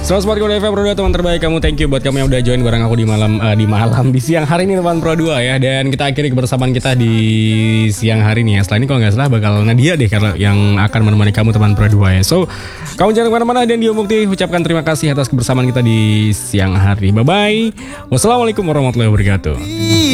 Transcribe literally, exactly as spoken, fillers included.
seratus empat koma dua F M Pro dua, teman terbaik kamu. Thank you buat kamu yang udah join bareng aku di malam uh, di malam di siang hari ini teman Pro dua ya. Dan kita akhiri kebersamaan kita di siang hari ini ya. Setelah ini kalau nggak salah bakal Nadia deh karena yang akan menemani kamu teman Pro dua ya. So kamu jangan kemana-mana, dan Dio Mukti ucapkan terima kasih atas kebersamaan kita di siang hari. Bye bye. Wassalamualaikum warahmatullahi wabarakatuh.